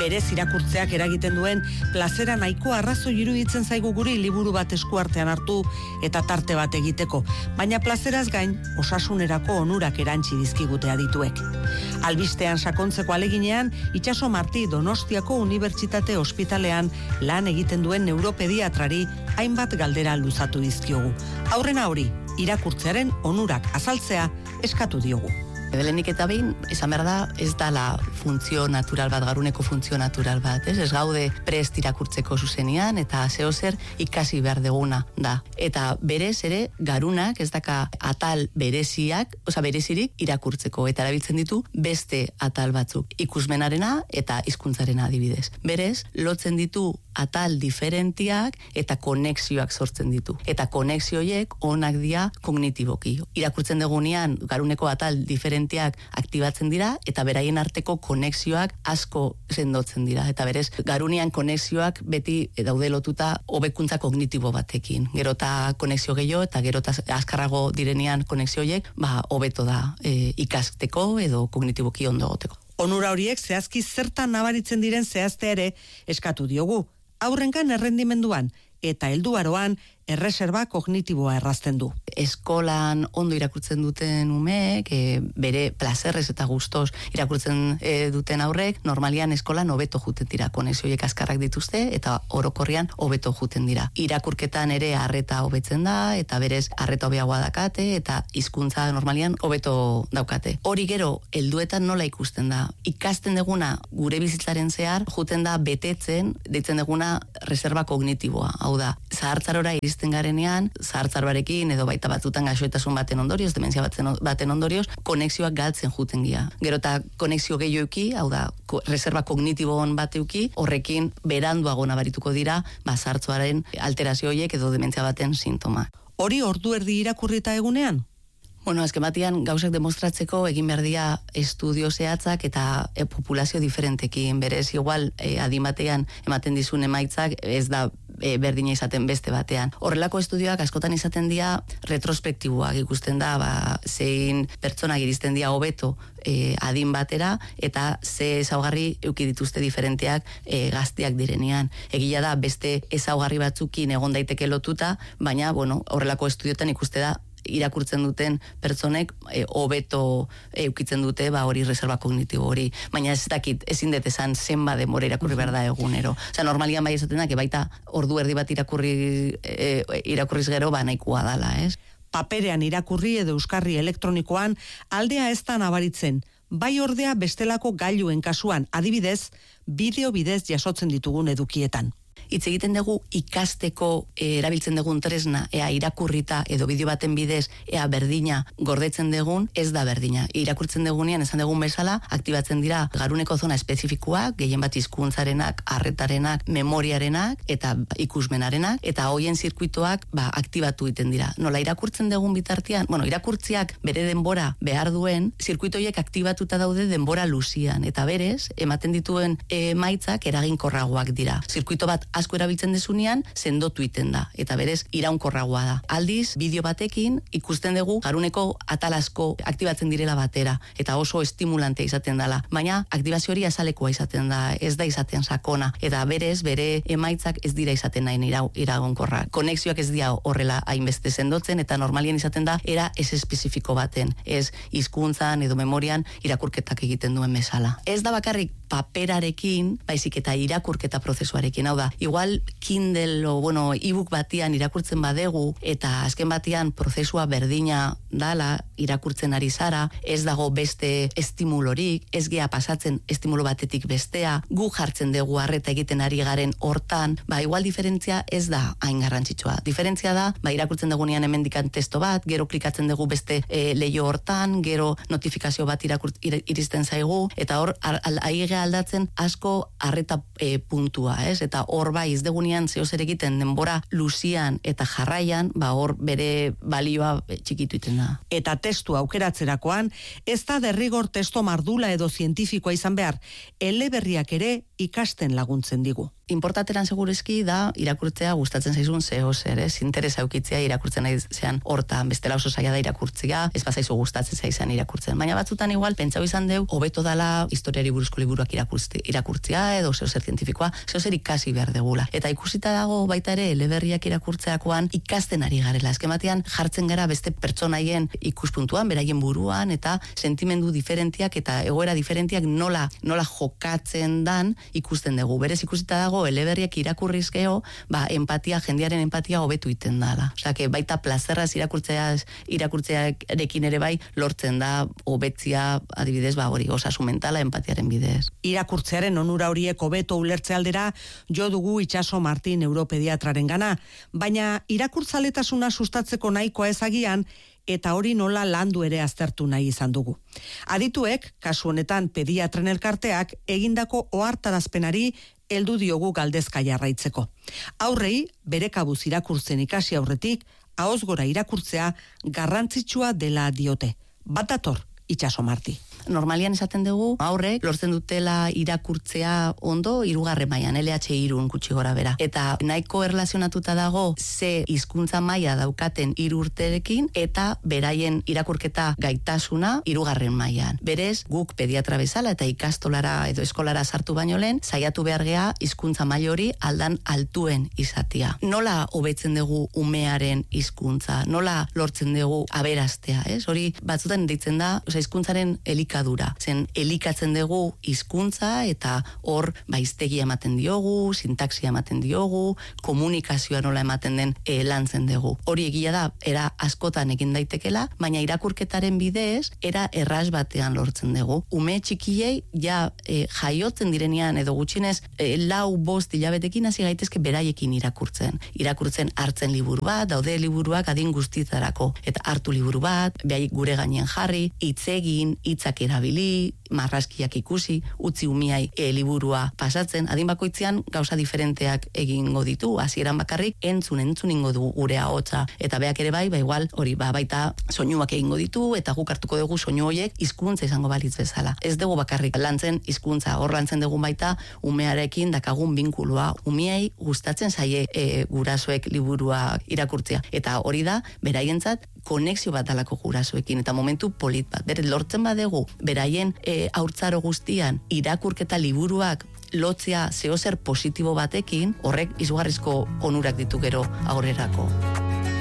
Berez irakurtzeak eragiten duen plazera nahiko arrazoi iruditzen zaigu guri liburu bat eskuartean hartu eta tarte bat egiteko, baina plazeraz gain osasunerako onurak erantsi dizkigute adituek. Albistean sakontzeko aleginean, Itxaso Marti Donostiako Unibertsitate Ospitalean lan egiten duen neuropediatrari hainbat galdera luzatu dizkiogu. Aurrena hori, irakurtzearen onurak azaltzea eskatu diogu. Lehenik eta behin, esan behar da, ez dala funtzio natural bat, garuneko funtzio natural bat, ez? Ez gaude prest irakurtzeko zuzenean, eta zeo zer ikasi behar deguna da. Eta berez ere, garunak ez daka atal bereziak, berezirik irakurtzeko, eta erabiltzen ditu beste atal batzuk, ikusmenarena eta hizkuntzarena adibidez. Berez, lotzen ditu atal diferentiak eta konexioak sortzen ditu. Eta konexioiek onak dira kognitiboki. Irakurtzen dugunean, garuneko atal diferentiak aktibatzen dira, eta beraien arteko konexioak asko sendotzen dira. Eta berez, garunean konexioak beti daude lotuta hobekuntza kognitibo batekin. Gerota konexio gehiago eta gerota azkarrago direnean konexioiek, hobeto da ikasteko edo kognitiboki ondo goteko. Onura horiek zehazki zertan nabaritzen diren zehazte ere eskatu diogu. Aurrenkan errendimenduan eta helduaroan erreserba kognitiboa errazten du. Eskolan ondo irakurtzen duten umeek, bere plazerrez eta gustoz irakurtzen duten aurrek, normalian eskolan hobeto juten dira. Konexioiek azkarrak dituzte eta orokorrian hobeto juten dira. Irakurketan ere arreta hobetzen da, eta berez arreta hobeagoa dakate, eta hizkuntza normalian hobeto daukate. Hori gero, helduetan nola ikusten da? Ikasten deguna gure bizitzaren zehar, juten da betetzen, deitzen deguna reserva kognitiboa. Hau da, zahartzarora iristen garenean, zahartzaroarekin edo baita batzutan gaixotasun baten ondorioz, dementzia baten ondorioz, konexioak galtzen juten gira. Gero eta konexio gehioki, hau da, reserva kognitiboan bateuki, horrekin beranduago nabarituko dira, zahartzoaren alterazioiek edo dementzia baten sintoma. Hori ordu erdi irakurrita egunean? Azken batean gauzak demostratzeko egin behar dira estudio zehatzak eta populazio diferentekin. Berez, igual, adimatean ematen dizun emaitzak ez da berdina izaten beste batean. Horrelako estudioak askotan izaten dira retrospektiboak, ikusten da, zein pertsonak iristen dira hobeto adin batera, eta ze ezaugarri eduki dituzte diferenteak gazteak direnean. Egia da, beste ezaugarri batzukin egon daiteke lotuta, baina, horrelako estudiotan ikuste da, irakurtzen duten pertsonek hobeto eukitzen dute hori reserva kognitibo hori, baina ez dakit ezin dut esan zenba denbora irakurri behar da egunero. Normalian bai esaten da, baita ordu erdi bat irakurriz gero nahikoa dala, ez? Paperean irakurri edo euskarri elektronikoan aldea ez da nabaritzen, bai ordea bestelako gailuen kasuan, adibidez, bideo bidez jasotzen ditugun edukietan. Hitz egiten dugu ikasteko erabiltzen dugun tresna, ea irakurrita edo bideo baten bidez, ea berdina gordetzen dugun, ez da berdina. Irakurtzen dugunean, esan dugun bezala, aktibatzen dira garuneko zona espezifikoak, gehien bat hizkuntzarenak, arretarenak, memoriarenak eta ikusmenarenak, eta hoien zirkuitoak aktibatu egiten dira. Nola irakurtzen dugun bitartean, irakurtziak bere denbora behar duen, zirkuitoiek aktibatuta daude denbora luzian, eta berez, ematen dituen emaitzak eraginkorragoak dira. Zirkuito bat asko erabiltzen dezunean, sendotu iten da, eta berez iraunkorragoa da. Aldiz, bideo batekin ikusten dugu garuneko atal asko aktibatzen direla batera, eta oso estimulantea izaten dela, baina aktibazio hori azalekoa izaten da, ez da izaten sakona, eta berez, bere emaitzak ez dira izaten nahi iraunkorra. Konexioak ez dira horrela hainbeste sendotzen, eta normalien izaten da, era ez espezifiko baten, ez hizkuntzan edo memorian irakurketak egiten duen bezala. Ez da bakarrik paperarekin, baizik eta irakurketa prozesuarekin, hau da, igual Kindle o e-book batian irakurtzen badegu, eta azken batian prozesua berdina dala, irakurtzen ari zara, ez dago beste estimulorik, ez gea pasatzen estimulo batetik bestea, gu jartzen dugu arreta egiten ari garen hortan, igual diferentzia ez da hain garrantzitsua. Diferentzia da, irakurtzen dugunean hemendikan testo bat, gero klikatzen dugu beste leio hortan, gero notifikazio bat iristen zaigu, eta hor aldatzen asko arreta puntua, ez? Eta hor ez degunean zehozer egiten denbora luzian eta jarraian, hor bere balioa txikitu iten da. Eta testu aukeratzerakoan, ez da derrigor testo mardula edo zientifikoa izan behar, eleberriak ere ikasten laguntzen digu. Importateran segurezki da irakurtzea gustatzen zaizun zeo zer, interesa eukitzea irakurtzen nahi zean hortan, bestela oso zaila da irakurtzea, ez bazaizu gustatzen zaizan irakurtzen. Baina batzutan igual, pentsau izan deu, hobeto dala historiari buruzko liburuak irakurtzea, edo zeo zer zientifikoa, zeo zer ikasi behar degula. Eta ikusita dago baita ere eleberriak irakurtzeakoan ikasten ari garela. Eskematean jartzen gara beste pertsonaien ikuspuntuan, beraien buruan, eta sentimendu diferentiak eta egoera diferentiak nola jokatzen dan ikusten dugu. Berez ikusita dago eleberriak irakurriz geho, empatia, jendearen empatia hobetu iten dala. Osea, baita plazerraz irakurtzearekin ere bai lortzen da hobetzia, adibidez, hori osasun mentala empatiaren bidez. Irakurtzearen onura horiek hobeto ulertze aldera jo dugu Itxaso Martin neuropediatraren gana, baina irakurtzaletasuna sustatzeko nahikoa ezagian eta hori nola landu ere aztertu nahi izan dugu. Adituek, kasu honetan pediatren elkarteak, egindako ohartarazpenari heldu diogu galdezka jarraitzeko. Aurrei, bere kabuz irakurtzen ikasi aurretik, ahoz gora irakurtzea garrantzitsua dela diote. Bat dator, Itxaso Marti. Normalian esaten dugu, aurrek lortzen dutela irakurtzea ondo 3. mailan, LH3 gutxi gora bera. Eta nahiko erlazionatuta dago ze hizkuntza maila daukaten 3 urterekin eta beraien irakurketa gaitasuna 3. mailan. Berez, guk pediatra bezala eta ikastolara edo eskolara sartu baino lehen, saiatu behar gea hizkuntza maila hori aldan altuen izatia. Nola hobetzen dugu umearen hizkuntza? Nola lortzen dugu aberastea, ez? Hori batzutan ditzen da, hizkuntzaren elikadura. Zen elikatzen dugu hizkuntza eta hor hiztegia ematen diogu, sintaxia ematen diogu, komunikazioa nola ematen den lantzen dugu. Hori egia da, era askotan egin daitekela, baina irakurketaren bidez, era erraz batean lortzen dugu. Ume txikiei jaiotzen direnean edo gutxinez 4-5 hilabetekin hasi gaitezke beraiekin irakurtzen. Irakurtzen hartzen liburu bat, daude liburuak adin guztietarako. Eta hartu liburu bat, behai gure gainean jarri, hitz egin, hitzak erabili, marrazkiak ikusi, utzi umiai liburua pasatzen, adin bakoitzean gauza diferenteak egingo ditu, hasieran bakarrik entzun ingo du gure ahotsa, eta beak ere bai, igual hori baita soinuak egingo ditu, eta guk hartuko dugu soinu horiek hizkuntza izango balitz bezala. Ez dugu bakarrik lantzen hizkuntza, hor lantzen dugu baita umearekin dakagun binkulua, umiei gustatzen zaie gurasoek liburua irakurtzea, eta hori da beraientzat konexio bat dalako gurasoekin, eta momentu polit bat. Bere lortzen badegu, beraien haurtzaro guztian irakurketa liburuak lotzea zeozer positibo batekin, horrek izugarrizko onurak ditu gero aurrerako.